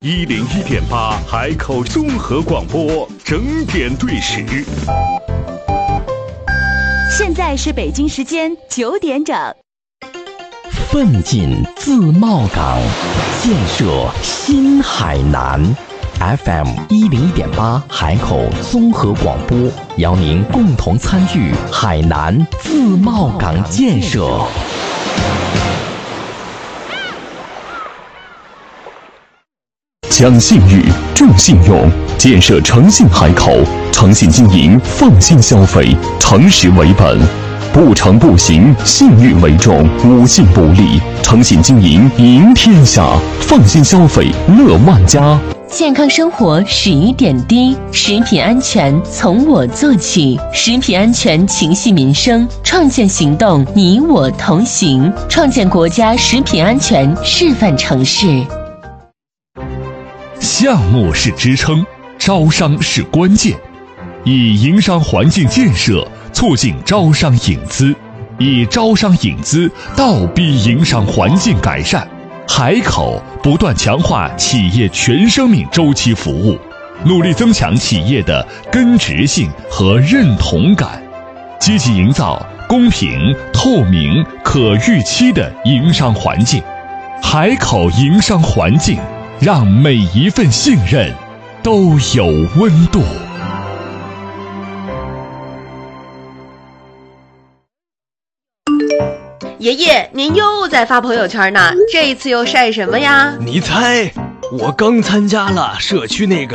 101.8海口综合广播，整点对时。 现在是北京时间9点整。 奋进自贸港，建设新海南。FM 101.8海口综合广播，邀您共同参与海南自贸港建设。 讲信誉，重信用，建设诚信海口，诚信经营，放心消费，诚实为本，不诚不行，信誉为重，无信不立，诚信经营赢天下，放心消费乐万家。 健康生活始于点滴，食品安全从我做起，食品安全情系民生，创建行动你我同行，创建国家食品安全示范城市。 项目是支撑，招商是关键，以营商环境建设促进招商引资，以招商引资倒逼营商环境改善。海口不断强化企业全生命周期服务，努力增强企业的根植性和认同感，积极营造公平、透明、可预期的营商环境。海口营商环境，让每一份信任都有温度。 爷爷，您又在发朋友圈呢，这一次又晒什么呀？ 你猜，我刚参加了社区那个